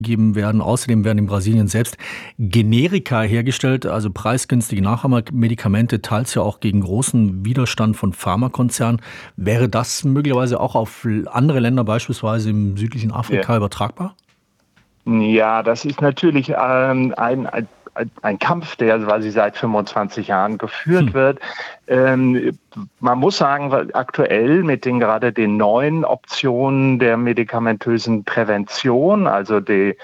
gegeben werden. Außerdem werden in Brasilien selbst Generika hergestellt, also preisgünstige Nachahmermedikamente, teils ja auch gegen großen Widerstand von Pharmakonzernen. Wäre das möglicherweise auch auf andere Länder, beispielsweise im südlichen Ja. Afrika, übertragbar? Ja, das ist natürlich ein Kampf, der quasi seit 25 Jahren geführt wird. Man muss sagen, weil aktuell mit gerade den neuen Optionen der medikamentösen Prävention, also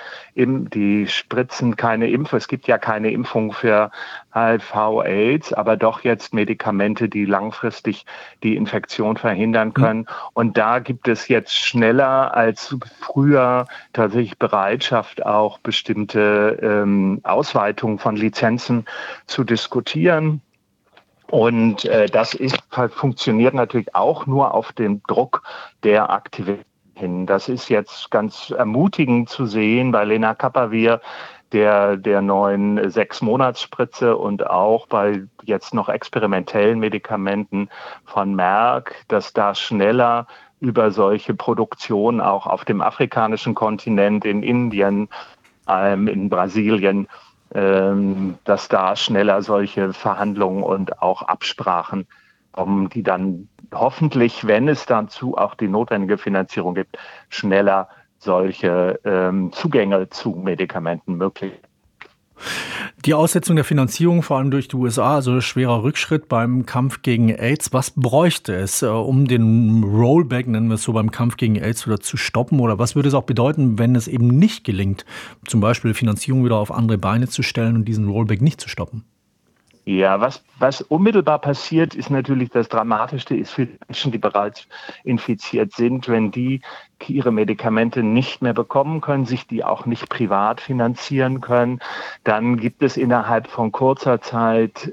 die spritzen keine Impfung, es gibt ja keine Impfung für HIV/AIDS, aber doch jetzt Medikamente, die langfristig die Infektion verhindern können. Und da gibt es jetzt schneller als früher tatsächlich Bereitschaft, auch bestimmte Ausweitungen von Lizenzen zu diskutieren. Und das funktioniert natürlich auch nur auf dem Druck der Aktivisten hin. Das ist jetzt ganz ermutigend zu sehen bei Lenacapavir, der neuen 6-Monats-Spritze und auch bei jetzt noch experimentellen Medikamenten von Merck, dass da schneller über solche Produktionen auch auf dem afrikanischen Kontinent, in Indien, in Brasilien, dass da schneller solche Verhandlungen und auch Absprachen kommen, die dann hoffentlich, wenn es dazu auch die notwendige Finanzierung gibt, schneller solche Zugänge zu Medikamenten möglich. Die Aussetzung der Finanzierung, vor allem durch die USA, also schwerer Rückschritt beim Kampf gegen AIDS. Was bräuchte es, um den Rollback, nennen wir es so, beim Kampf gegen AIDS wieder zu stoppen? Oder was würde es auch bedeuten, wenn es eben nicht gelingt, zum Beispiel Finanzierung wieder auf andere Beine zu stellen und diesen Rollback nicht zu stoppen? Ja, was unmittelbar passiert, ist natürlich das Dramatischste, ist für Menschen, die bereits infiziert sind, wenn die ihre Medikamente nicht mehr bekommen können, sich die auch nicht privat finanzieren können, dann gibt es innerhalb von kurzer Zeit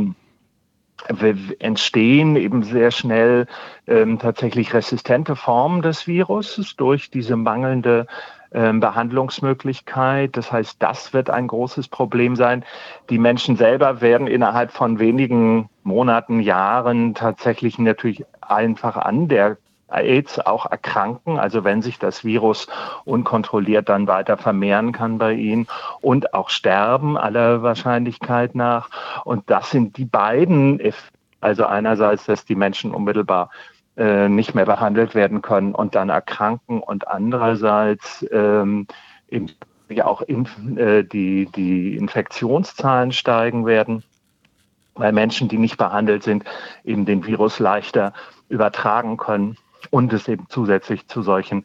entstehen eben sehr schnell tatsächlich resistente Formen des Viruses durch diese mangelnde Behandlungsmöglichkeit. Das heißt, das wird ein großes Problem sein. Die Menschen selber werden innerhalb von wenigen Monaten, Jahren tatsächlich natürlich einfach an der AIDS auch erkranken, also wenn sich das Virus unkontrolliert dann weiter vermehren kann bei ihnen und auch sterben aller Wahrscheinlichkeit nach. Und das sind die beiden, also einerseits, dass die Menschen unmittelbar nicht mehr behandelt werden können und dann erkranken und andererseits ja auch die Infektionszahlen steigen werden, weil Menschen, die nicht behandelt sind, eben den Virus leichter übertragen können und es eben zusätzlich zu solchen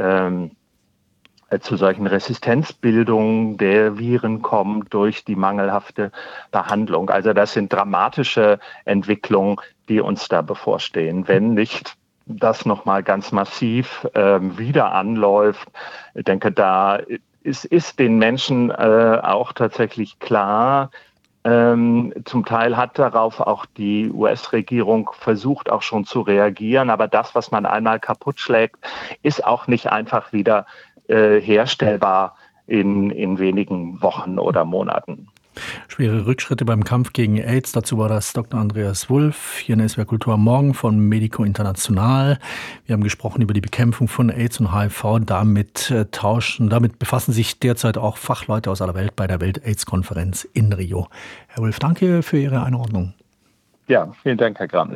Resistenzbildungen der Viren kommt durch die mangelhafte Behandlung. Also das sind dramatische Entwicklungen, die uns da bevorstehen, wenn nicht das nochmal ganz massiv wieder anläuft. Ich denke, da ist den Menschen auch tatsächlich klar, zum Teil hat darauf auch die US-Regierung versucht, auch schon zu reagieren. Aber das, was man einmal kaputt schlägt, ist auch nicht einfach wieder herstellbar in wenigen Wochen oder Monaten. Schwere Rückschritte beim Kampf gegen AIDS. Dazu war das Dr. Andreas Wulff hier in SWR Kultur am Morgen von Medico International. Wir haben gesprochen über die Bekämpfung von AIDS und HIV. Damit befassen sich derzeit auch Fachleute aus aller Welt bei der Welt-AIDS-Konferenz in Rio. Herr Wulff, danke für Ihre Einordnung. Ja, vielen Dank, Herr Grant.